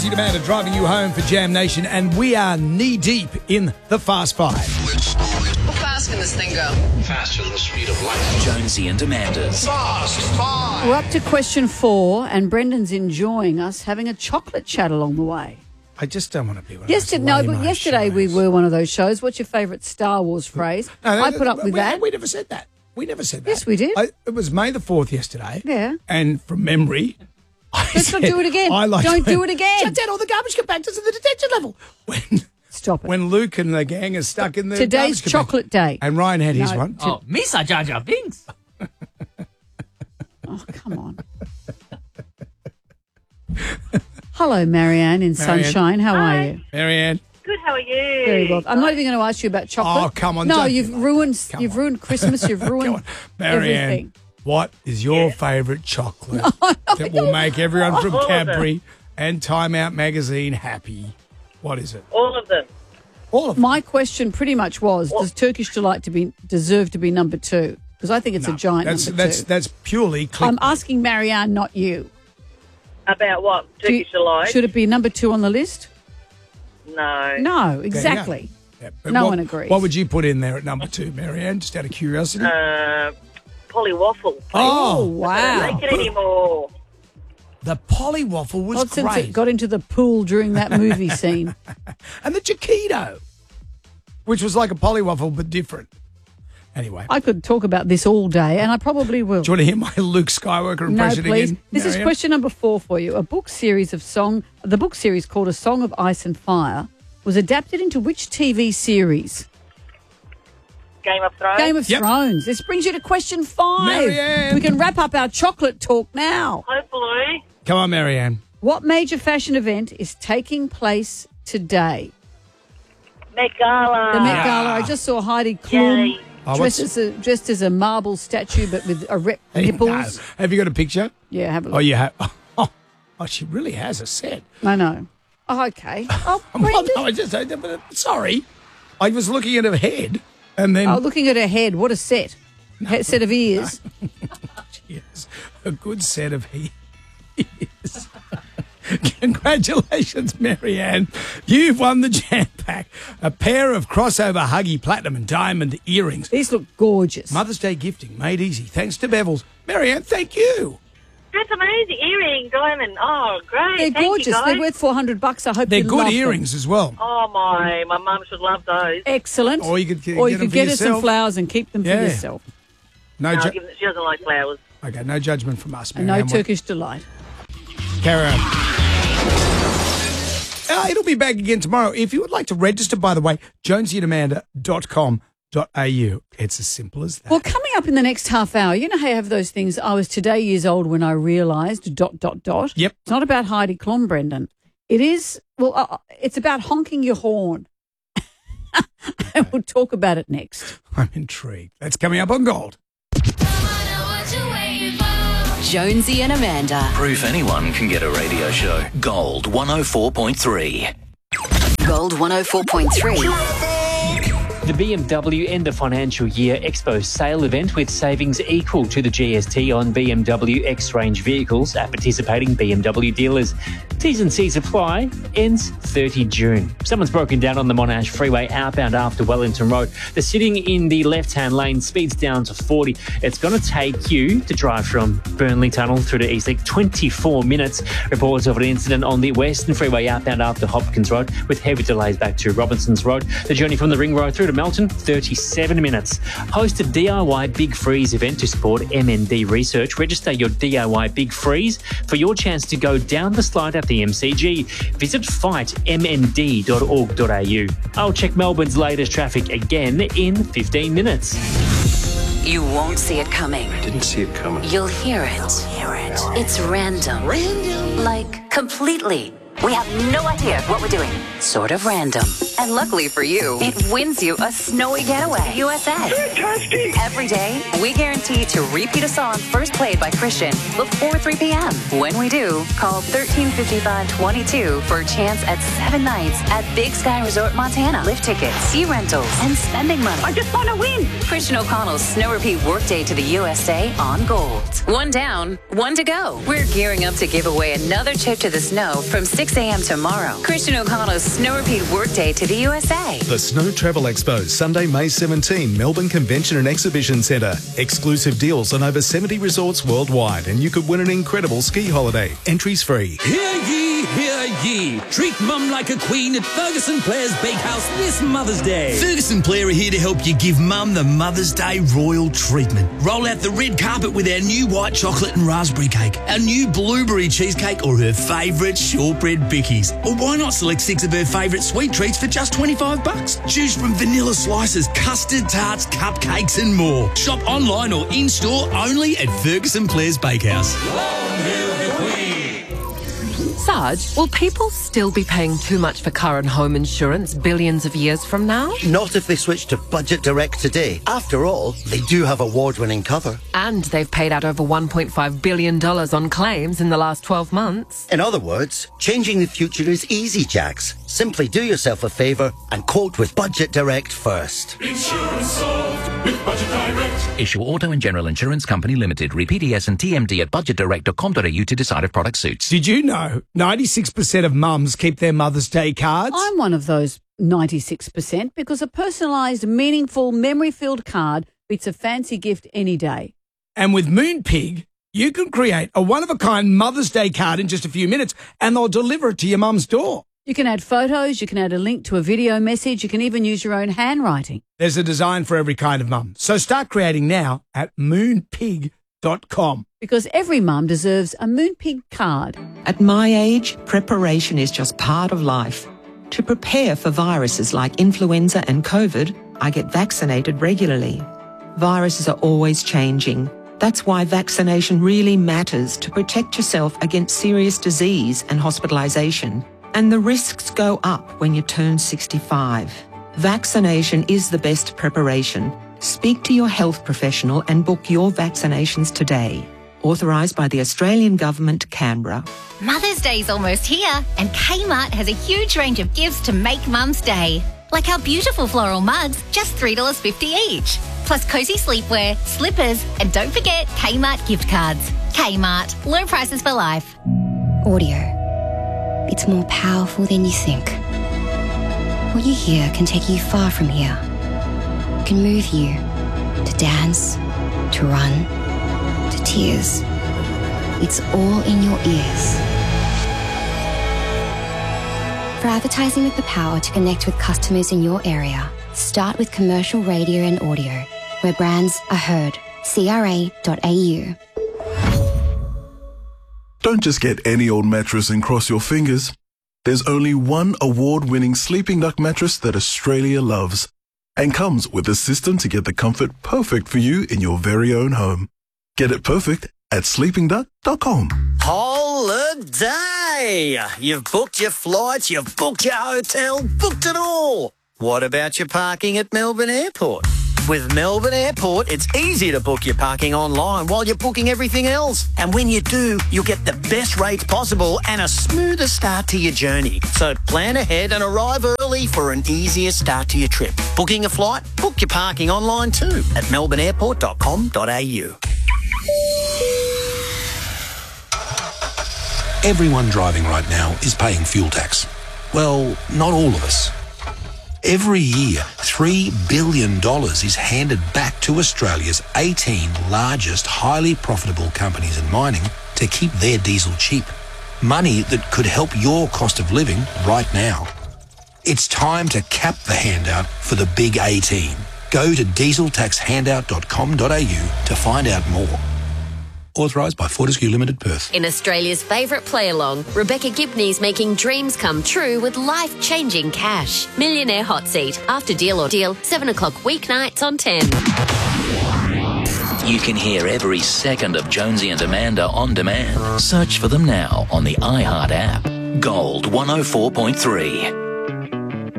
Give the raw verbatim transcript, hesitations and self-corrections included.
Amanda driving you home for Jam Nation, and we are knee-deep in the Fast Five. How fast can this thing go? Faster than the speed of light. Jonesy and Amanda's Fast Five. We're up to question four, and Brendan's enjoying us having a chocolate chat along the way. I just don't want to be one of Yesterday, those no, lame-o but yesterday we shows. were one of those shows. What's your favourite Star Wars phrase? No, no, I put up we, with we, that. We never said that. We never said that. Yes, we did. I, it was May the fourth yesterday. Yeah. And from memory, I Let's said, not do it again. I like Don't do it again. Shut down all the garbage compactors at the detention level. When Stop it. when Luke and the gang are stuck in the Today's garbage compactor. chocolate day. And Ryan had his No. one. Oh, Misa Jar Jar Binks. Oh, come on. Hello, Marianne in Marianne. Sunshine. How are Hi. you? Marianne. Good, how are you? Very well. I'm not even going to ask you about chocolate. Oh, come on, No, don't be you've like ruined. that. Come You've on. ruined Christmas. You've Come ruined on. Marianne, everything. what is your favourite chocolate that will make everyone from All of them. Cadbury and Time Out magazine happy? What is it? All of them. All of them. My question pretty much was: does Turkish Delight to be deserve to be number two? Because I think it's a giant That's number that's two. that's purely clickbait. I'm asking Marianne, not you. About what? Do you- Turkish Delight? Should it be number two on the list? No. No, exactly. Yeah, but No what, one agrees. What would you put in there at number two, Marianne? Just out of curiosity. Uh, Polly Waffle. Oh, oh, wow. Make it anymore. the Polly Waffle was Not since great, it got into the pool during that movie scene. and the Chiquito, which was like a Polly Waffle but different. Anyway, I could talk about this all day, and I probably will. do you want to hear my Luke Skywalker No, impression please. again? This is Marianne? question number four for you. A book series of song, the book series called A Song of Ice and Fire, was adapted into which T V series? Game of Thrones. Game of Yep. Thrones. This brings you to question five. Marianne. We can wrap up our chocolate talk now. Hopefully. Come on, Marianne. What major fashion event is taking place today? Met Gala. The Met Gala. I just saw Heidi Klum Yay. Oh, dressed, what's- as a, dressed as a marble statue, but with erect nipples. No. Have you got a picture? Yeah, have a look. Oh, you have. Oh, oh, she really has a set. I know. Oh, okay. Oh, Well, Brendan. no, I just, I, but, uh, sorry. I was looking at her head, and then Oh, looking at her head. What a set. A set of ears. yes, a good set of ears. Congratulations, Marianne. You've won the Jam Pack. A pair of crossover Huggy Platinum and Diamond earrings. These look gorgeous. Mother's Day gifting made easy thanks to Bevels. Marianne, thank you. That's amazing. Earring, diamond. Oh, great. They're Thank you, gorgeous. guys. They're worth four hundred bucks. I hope They're you good love them. earrings as well. Oh, my. My mum should love those. Excellent. Or you could get- or get you them could for get her some yourself. flowers and keep them Yeah. for yourself. No, No, ju- give them- she doesn't like flowers. okay, no judgment from us, And Marianne. no Turkish delight. Carry on. Uh, it'll be back again tomorrow. If you would like to register, by the way, jonesy and amanda dot com dot a u. It's as simple as that. Well, coming up in the next half hour, you know how you have those things, I was today years old when I realised, dot, dot, dot. Yep. It's not about Heidi Klum, Brendan. It is, well, uh, it's about honking your horn. And we'll talk about it next. I'm intrigued. That's coming up on Gold. Jonesy and Amanda. Proof anyone can get a radio show. Gold one oh four point three. Gold one oh four point three. The B M W End of Financial Year Expo sale event with savings equal to the G S T on B M W X-Range vehicles at participating B M W dealers. T's and C's apply. Ends thirtieth of June. Someone's broken down on the Monash Freeway outbound after Wellington Road. They're sitting in the left-hand lane, speeds down to forty. It's going to take you to drive from Burnley Tunnel through to Eastleigh twenty-four minutes. Reports of an incident on the Western Freeway outbound after Hopkins Road with heavy delays back to Robinson's Road. The journey from the Ring Road through to Melton, thirty-seven minutes. Host a D I Y Big Freeze event to support M N D research. Register your D I Y Big Freeze for your chance to go down the slide at the M C G. Visit fight m n d dot org dot a u. I'll check Melbourne's latest traffic again in fifteen minutes. You won't see it coming. Didn't see it coming. You'll hear it. Hear it. It's random. Random. Like completely. We have no idea what we're doing. Sort of random. And luckily for you, it wins you a snowy getaway. U S A. Fantastic! Every day, we guarantee to repeat a song first played by Christian before three p.m. When we do, call thirteen fifty-five twenty-two for a chance at seven nights at Big Sky Resort Montana. Lift tickets, sea rentals, and spending money. I just want to win. Christian O'Connell's Snow Repeat Workday to the U S A on Gold. One down, one to go. We're gearing up to give away another trip to the snow from six six a.m. tomorrow. Christian O'Connell's Snow Repeat Workday to the U S A. The Snow Travel Expo, Sunday, May seventeenth, Melbourne Convention and Exhibition Centre. Exclusive deals on over seventy resorts worldwide, and you could win an incredible ski holiday. Entries free. Hear ye, hear ye. Treat mum like a queen at Ferguson Players Bakehouse this Mother's Day. Ferguson Player are here to help you give mum the Mother's Day royal treatment. Roll out the red carpet with our new white chocolate and raspberry cake, our new blueberry cheesecake, or her favourite shortbread bickies. Or why not select six of her favourite sweet treats for just twenty-five bucks? Choose from vanilla slices, custard tarts, cupcakes and more. Shop online or in-store only at Ferguson Players Bakehouse. Long live the Queen. Sarge, will people still be paying too much for car and home insurance billions of years from now? Not if they switch to Budget Direct today. After all, they do have award-winning cover. And they've paid out over one point five billion dollars on claims in the last twelve months. In other words, changing the future is easy, Jax. Simply do yourself a favour and quote with Budget Direct first. Insurance solved with Budget Direct. Issue Auto and General Insurance Company Limited. Read P D S and T M D at budget direct dot com dot a u to decide if product suits. Did you know ninety-six percent of mums keep their Mother's Day cards? I'm one of those ninety-six percent because a personalised, meaningful, memory-filled card beats a fancy gift any day. And with Moonpig, you can create a one-of-a-kind Mother's Day card in just a few minutes and they'll deliver it to your mum's door. You can add photos, you can add a link to a video message, you can even use your own handwriting. There's a design for every kind of mum. So start creating now at moonpig dot com. Because every mum deserves a Moonpig card. At my age, preparation is just part of life. To prepare for viruses like influenza and COVID, I get vaccinated regularly. Viruses are always changing. That's why vaccination really matters to protect yourself against serious disease and hospitalisation. And the risks go up when you turn sixty-five. Vaccination is the best preparation. Speak to your health professional and book your vaccinations today. Authorised by the Australian Government, Canberra. Mother's Day's almost here, and Kmart has a huge range of gifts to make Mum's Day. Like our beautiful floral mugs, just three dollars fifty each. Plus cosy sleepwear, slippers, and don't forget Kmart gift cards. Kmart, low prices for life. Audio. It's more powerful than you think. What you hear can take you far from here. It can move you to dance, to run, to tears. It's all in your ears. For advertising with the power to connect with customers in your area, start with commercial radio and audio, where brands are heard. C R A dot A U. Don't just get any old mattress and cross your fingers. There's only one award-winning Sleeping Duck mattress that Australia loves and comes with a system to get the comfort perfect for you in your very own home. Get it perfect at sleeping duck dot com. Holiday! You've booked your flights, you've booked your hotel, booked it all. What about your parking at Melbourne Airport? With Melbourne Airport, it's easy to book your parking online while you're booking everything else. And when you do, you'll get the best rates possible and a smoother start to your journey. So plan ahead and arrive early for an easier start to your trip. Booking a flight? Book your parking online too at melbourne airport dot com dot a u. Everyone driving right now is paying fuel tax. Well, not all of us. Every year, three billion dollars is handed back to Australia's eighteen largest highly profitable companies in mining to keep their diesel cheap. Money that could help your cost of living right now. It's time to cap the handout for the big eighteen. Go to diesel tax handout dot com dot a u to find out more. Authorised by Fortescue Limited, Perth. In Australia's favourite play-along, Rebecca Gibney's making dreams come true with life-changing cash. Millionaire Hot Seat, after Deal or Deal, seven o'clock weeknights on ten. You can hear every second of Jonesy and Amanda on demand. Search for them now on the iHeart app. Gold one oh four point three.